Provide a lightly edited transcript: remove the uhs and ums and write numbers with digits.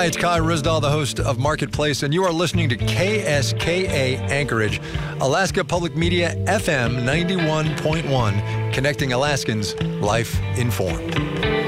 Hi, it's Kai Rizdal, the host of Marketplace, and you are listening to KSKA Anchorage, Alaska Public Media FM 91.1, connecting Alaskans, life informed.